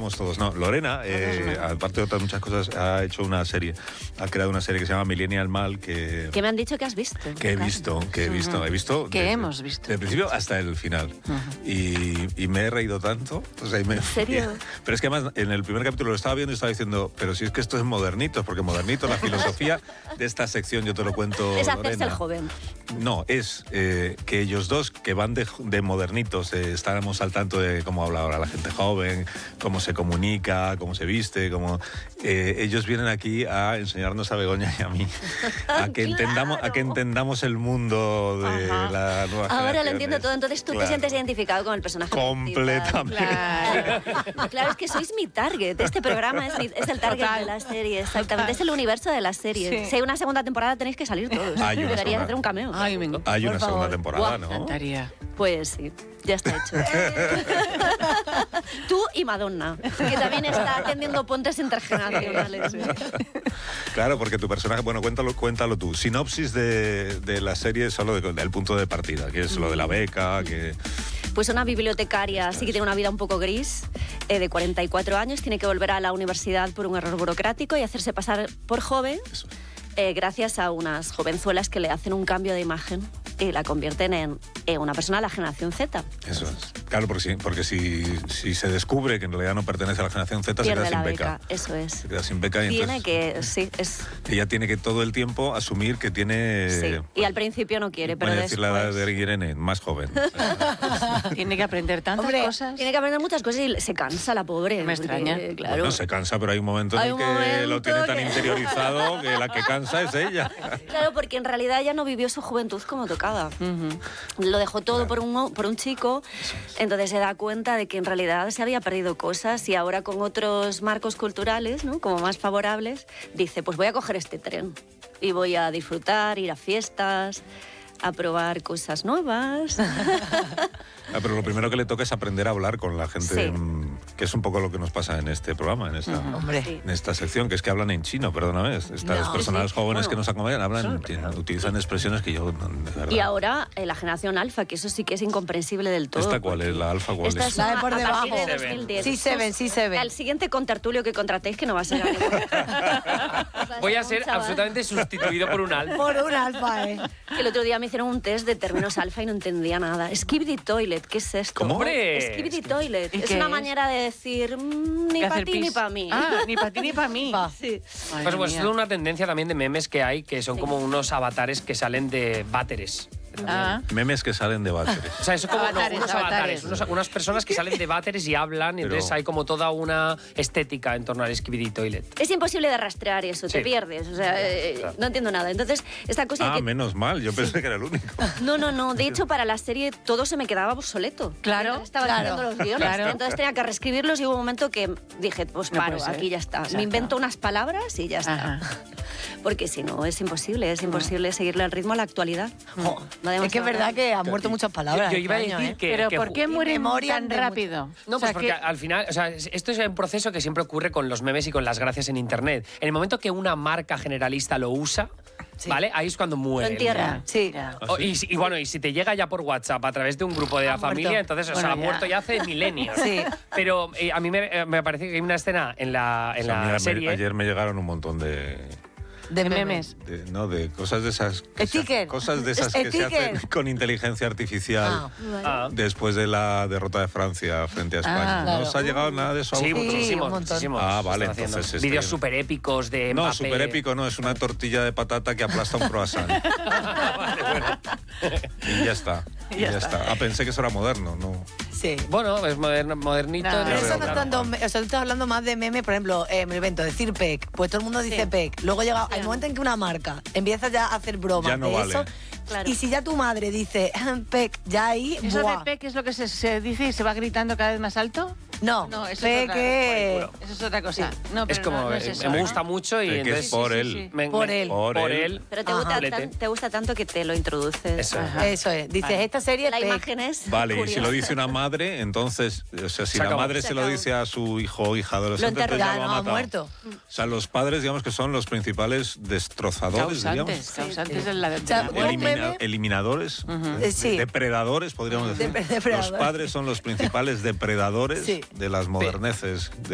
éramos todos. No, Lorena, aparte de otras muchas cosas, ha hecho una serie, ha creado una serie que se llama Millennial Mal, que me han dicho que has visto. Que he visto. Que hemos visto. Desde el principio hasta el final. Y me he reído tanto. O sea, ¿En serio? Pero es que además, en el primer capítulo lo estaba viendo y estaba diciendo, pero si es que esto es Modernitos, porque Modernitos, la filosofía de esta sección, yo te lo cuento, es hacerse Lorena. el joven. No, es que ellos dos, que van de Modernitos, estábamos al tanto de cómo habla ahora la gente joven, cómo se comunica, cómo se viste, cómo... ellos vienen aquí a enseñarnos a Begoña y a mí, a que, entendamos el mundo de la nueva generación. Ahora lo entiendo todo, entonces tú te sientes identificado con el personaje. Completamente. Claro, es que sois mi target. Este programa es el target de la serie, exactamente. Es el universo de la serie. Sí. Si hay una segunda temporada tenéis que salir todos. Deberías hacer un cameo. Ay, venga. Hay una segunda temporada, ¿no? Me encantaría. Pues sí, ya está hecho. Tú y Madonna, que también está atendiendo puentes intergeneracionales. Claro, porque tu personaje, bueno, cuéntalo tú. Sinopsis de la serie solo del punto de partida, que es lo de la beca, que... Pues una bibliotecaria sí que tiene una vida un poco gris, de 44 años, tiene que volver a la universidad por un error burocrático y hacerse pasar por joven, gracias a unas jovenzuelas que le hacen un cambio de imagen y la convierten en una persona de la generación Z. Eso es. Claro, porque si se descubre que en realidad no pertenece a la generación Z, se queda sin beca. Eso es. Se queda sin beca y tiene entonces, que, sí, es... Ella tiene que todo el tiempo asumir que tiene... Sí, y al principio no quiere, pero voy a después... decir la edad de Irene, más joven. Tiene que aprender tantas cosas. Tiene que aprender muchas cosas y se cansa la pobre. Me extraña. Claro. No se cansa, pero hay un momento en el que lo tiene tan interiorizado que la que cansa es ella. Claro, porque en realidad ella no vivió su juventud como tocaba. Lo dejó todo por un chico, entonces se da cuenta de que en realidad se había perdido cosas y ahora con otros marcos culturales, ¿no?, como más favorables, dice, pues voy a coger este tren y voy a disfrutar, ir a fiestas, a probar cosas nuevas. Pero lo primero que le toca es aprender a hablar con la gente, que es un poco lo que nos pasa en este programa, en esta sección, que es que hablan en chino, perdóname. Estas personas jóvenes que nos acompañan utilizan expresiones que yo... De verdad. Y ahora la generación alfa, que eso sí que es incomprensible del todo. ¿Esta cuál es? ¿La alfa cuál esta es? La de por debajo. Sí se ven. El siguiente contertulio que contratéis, que no va a ser... Voy a ser absolutamente sustituido por un alfa. Por un alfa, El otro día me hicieron un test de términos alfa y no entendía nada. Skibidi toilet, ¿qué es esto? ¿Cómo? ¡Hombre! Skibidi toilet. Es una manera de decir ni para ti ni para mí. Ah, ni para ti ni para mí. Sí. Pues es una tendencia también de memes que hay, que son como unos avatares que salen de váteres. Memes que salen de váteres. O sea, eso como Avatares, unos avatares, unas personas que salen de váteres y hablan, y entonces hay como toda una estética en torno al Skibidi Toilet. Es imposible de rastrear eso, te pierdes. O sea, no entiendo nada. Entonces, esta cosa menos mal, yo pensé que era el único. No. De hecho, para la serie todo se me quedaba obsoleto. Claro. Estaba haciendo los guiones. Entonces tenía que reescribirlos y hubo un momento que dije, pues paro, aquí ya está. Me invento unas palabras y ya está. Porque si no, es imposible seguirle el ritmo a la actualidad. Es que es verdad que han muerto muchas palabras. Yo iba a decir que... Pero ¿por qué mueren tan rápido? No, pues porque al final, o sea, esto es un proceso que siempre ocurre con los memes y con las gracias en Internet. En el momento que una marca generalista lo usa, ¿vale? Ahí es cuando muere. Lo entierra. Sí. Y bueno, y si te llega ya por WhatsApp a través de un grupo de la familia, entonces, ha muerto ya hace milenios. Sí. Pero a mí me parece que hay una escena en la serie... Ayer me llegaron un montón de memes. De cosas de esas... Sticker. Cosas de esas que se hacen con inteligencia artificial después de la derrota de Francia frente a España. ¿No os ha llegado nada de eso? Sí, muchísimos. muchísimos. Vale, entonces... Vídeos súper épicos de Mbappé. No, súper épico no, es una tortilla de patata que aplasta un croissant. Y ya está. Pensé que eso era moderno, ¿no? Sí. Bueno, es modernito. Pero eso no es tanto, o sea, tú estás hablando más de meme, por ejemplo, me invento, decir PEC, pues todo el mundo dice PEC. Luego llega el momento en que una marca empieza ya a hacer bromas ya no de vale. eso. Claro. Y si ya tu madre dice PEC, ya ahí... ¿Eso de PEC es lo que se dice y se va gritando cada vez más alto? No, eso PEC eso es otra cosa. Sí. No, pero es como, no es eso, me gusta mucho y que entonces... es por él. Por él. Pero te gusta tanto que te lo introduces. Eso es. Dices, esta serie la PEC. imagen es Vale, curiosa. y si lo dice una madre, entonces, o sea, si la madre se lo dice a su hijo o hija adolescente, entonces ya lo ha matado. Muerto. O sea, los padres, digamos que son los principales destrozadores, causantes de la eliminadores, depredadores, podríamos decir. Los padres son los principales depredadores de las moderneces.